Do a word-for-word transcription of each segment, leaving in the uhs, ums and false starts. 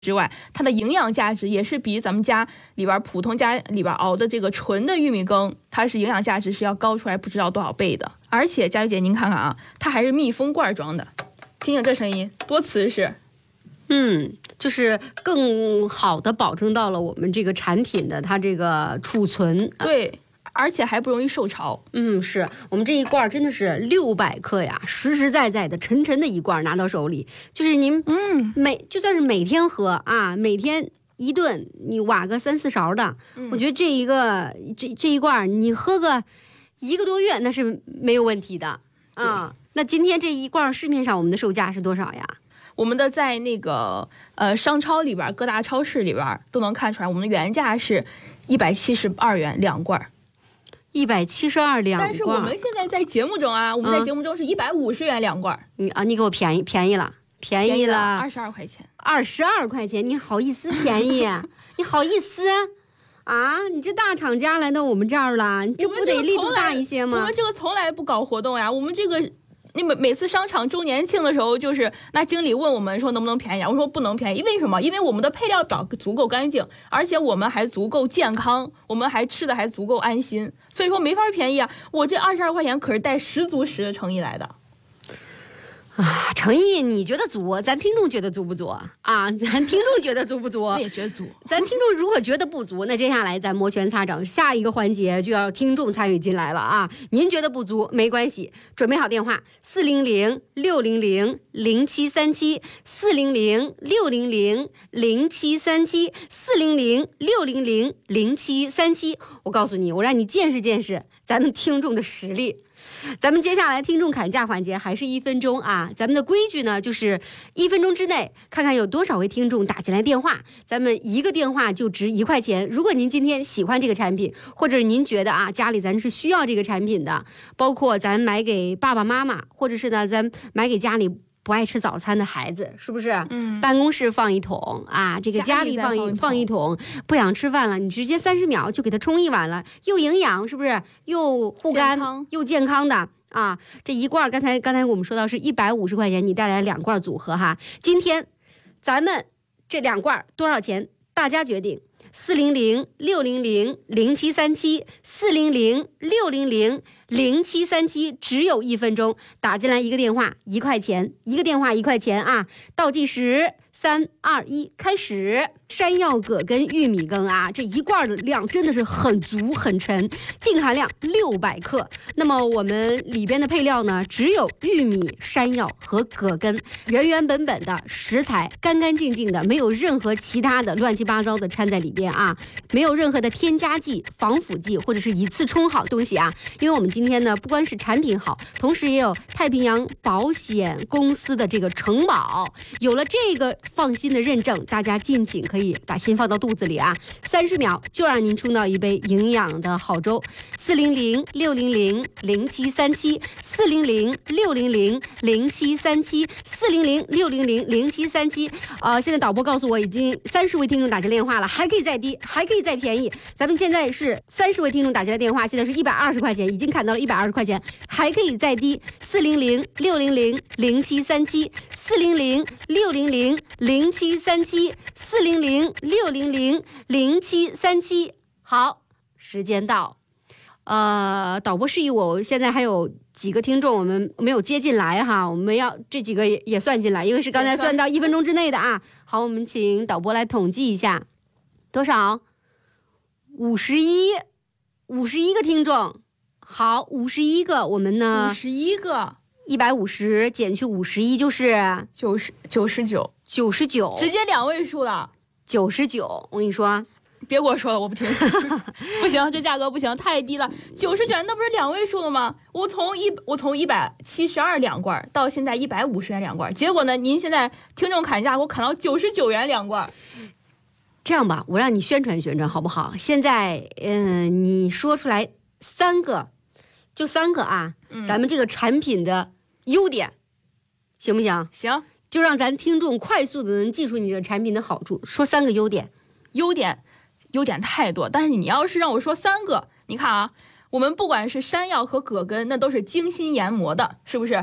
之外，它的营养价值也是比咱们家里边普通家里边熬的这个纯的玉米羹，它是营养价值是要高出来不知道多少倍的。而且佳玉姐您看看啊，它还是密封罐装的，听听这声音多瓷实。 嗯，就是更好的保证到了我们这个产品的它这个储存。 对。而且还不容易受潮。 嗯，是我们这一罐真的是六百克呀，实实在在的沉沉的一罐拿到手里，就是您嗯每就算是每天喝啊，每天一顿你挖个三四勺的，嗯、我觉得这一个这这一罐你喝个一个多月那是没有问题的啊。那今天这一罐市面上我们的售价是多少呀？ 我们的在那个呃商超里边，各大超市里边都能看出来，我们的原价是一百七十二元两罐。 一百七十二两罐， 但是我们现在在节目中啊，我们在节目中是一百五十元两罐。 你啊，你给我便宜便宜了，便宜了二十二块钱， 二十二块钱，你好意思便宜？你好意思啊？你这大厂家来到我们这儿了，你这不得力度大一些吗？ 我们这个从来不搞活动呀，我们这个。那每每次商场周年庆的时候，就是那经理问我们说能不能便宜，我说不能便宜，为什么？因为我们的配料表足够干净，而且我们还足够健康，我们还吃的还足够安心，所以说没法便宜啊！我这二十二块钱可是带十足十的诚意来的。 啊，诚意你觉得足，咱听众觉得足不足啊？咱听众觉得足不足？ 我也觉得足。 咱听众如果觉得不足，那接下来咱摩拳擦掌，下一个环节就要听众参与进来了啊！您觉得不足没关系，准备好电话四零零六零零零七三七四零零六零零零七三七四零零六零零零七三七。我告诉你，我让你见识见识咱们听众的实力。咱们接下来听众砍价环节还是一分钟啊，咱们的规矩呢就是一分钟之内看看有多少位听众打进来电话，咱们一个电话就值一块钱。如果您今天喜欢这个产品，或者您觉得啊家里咱是需要这个产品的，包括咱买给爸爸妈妈，或者是呢咱买给家里不爱吃早餐的孩子，是不是？嗯，办公室放一桶啊，这个家里放一放一桶，不想吃饭了，你直接三十秒就给它冲一碗了，又营养，是不是？又护肝又健康的啊！这一罐，刚才刚才我们说到是一百五十块钱，你带来两罐组合哈。今天咱们这两罐多少钱？大家决定。四零零六零零零七三七四零零六零零零七三七，只有一分钟，打进来一个电话一块钱，一个电话一块钱啊！倒计时三二一，开始。山药葛根玉米羹啊，这一罐的量真的是很足很沉，净含量六百克。那么我们里边的配料呢，只有玉米、山药和葛根，原原本本的食材，干干净净的，没有任何其他的乱七八糟的掺在里边啊，没有任何的添加剂、防腐剂或者是一次冲好东西啊。因为我们今天呢，不光是产品好，同时也有太平洋保险公司的这个承保，有了这个放心的认证，大家尽情可以。可以把心放到肚子里啊，三十秒就让您冲到一杯营养的好粥。四零零六零零零七三七四零零六零零零七三七四零零六零零零七三七。呃，现在导播告诉我已经三十位听众打进电话了，还可以再低，还可以再便宜。咱们现在是三十位听众打进来电话，现在是一百二十块钱，已经砍到了一百二十块钱，还可以再低。四零零六零零零七三七四零零六零零零七三七四零零六零零零七三七。好，时间到。呃，导播示意我现在还有几个听众我们没有接进来哈，我们要这几个 也, 也算进来，因为是刚才算到一分钟之内的啊。好，我们请导播来统计一下，多少？五十一，五十一个听众。好，五十一个，我们呢？ 五十一个。 一百五十减去五十一就是九十九十九， 九十九， 直接两位数了。 九十九，我跟你说， 别跟我说了，我不听。不行，这价格不行，太低了。九十九，那不是两位数了吗？我从一我从一百七十二两罐到现在一百五十元两罐，结果呢，您现在听众砍价，我砍到九十九元两罐。 这样吧，我让你宣传宣传好不好？现在，嗯、呃，你说出来三个，就三个啊，嗯、咱们这个产品的优点，行不行？ 行， 就让咱听众快速的能记住你这个产品的好处，说三个优点。 优点，优点太多，但是你要是让我说三个，你看啊，我们不管是山药和葛根，那都是精心研磨的，是不是？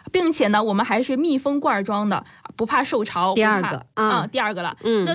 并且呢，我们还是密封罐装的，不怕受潮。 第二个啊、嗯，第二个了， 嗯。 那